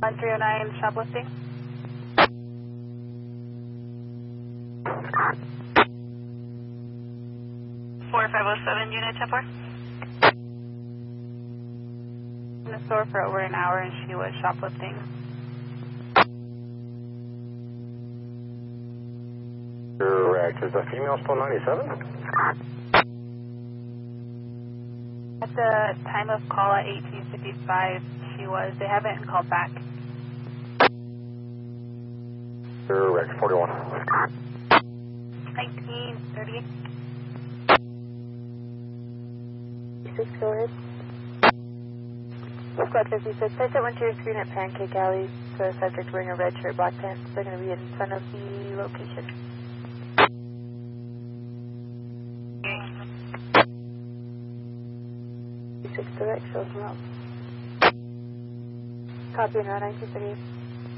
309 shoplifting. 4507 unit 10-4. In the store for over an hour and she was shoplifting. Correct. Is the female still 97? At the time of call at 1855, she was. They haven't called back. Correct. 41. 1938. 6, go ahead. Squad 56, I sent one to your screen at Pancake Alley. So the subject wearing a red shirt, black pants. They're going to be in front of the location. Six direct, shows them out. Copy and route 1938.